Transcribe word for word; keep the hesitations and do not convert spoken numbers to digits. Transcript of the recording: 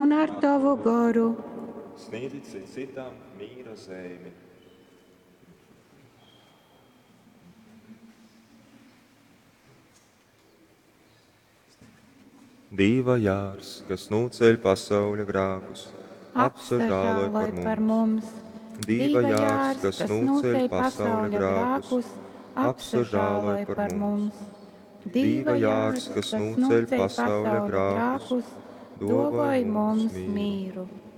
un ar tavu garu. Sniedzi citam mīra zemi. Dīva jārs, kas nūceļ pasauļa grākus, apsažāloj par mums. Dīva jārs, kas nūceļ pasauļa grākus, apsažāloj par mums. Dīva jārs, kas nūceļ pasauļa grākus, dāvāj mums mīru.